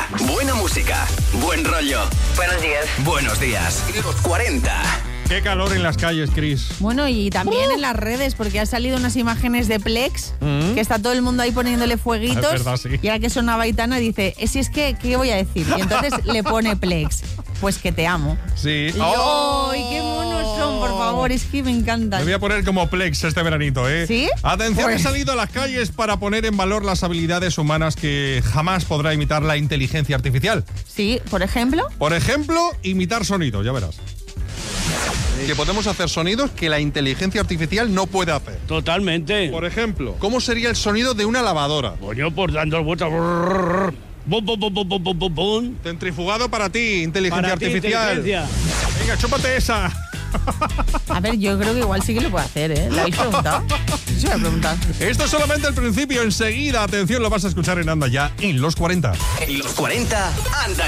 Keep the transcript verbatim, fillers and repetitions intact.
cuarenta. Buena música, buen rollo. Buenos días. Buenos días. Los cuarenta. Qué calor en las calles, Chris. Bueno, y también Uh. en las redes, porque han salido unas imágenes de Plex, Mm. que está todo el mundo ahí poniéndole fueguitos. Es verdad, sí. Y ahora que sonaba Aitana dice, "Eh, si es que, ¿qué voy a decir?" Y entonces le pone Plex, pues que te amo. Sí. Y yo, ¡ay, qué monos son, por favor! Es que me encantan. Me voy a poner como Plex este veranito, ¿eh? ¿Sí? Atención, Pues- he salido a las calles para poner en valor las habilidades humanas que jamás podrá imitar la inteligencia artificial. Sí, por ejemplo. Por ejemplo, imitar sonidos, ya verás. Que podemos hacer sonidos que la inteligencia artificial no puede hacer. Totalmente. Por ejemplo, ¿cómo sería el sonido de una lavadora? Coño, por dando vueltas. Bum, bum, bum, bum, bum, bum, bum, bum. Centrifugado para ti, inteligencia Para ti, artificial. inteligencia. Venga, chúpate esa. A ver, yo creo que igual sí que lo puede hacer, ¿eh? ¿Le habéis preguntado? Yo voy a preguntar. Esto es solamente el principio. Enseguida, atención, lo vas a escuchar en Anda Ya en los cuarenta. En los cuarenta, anda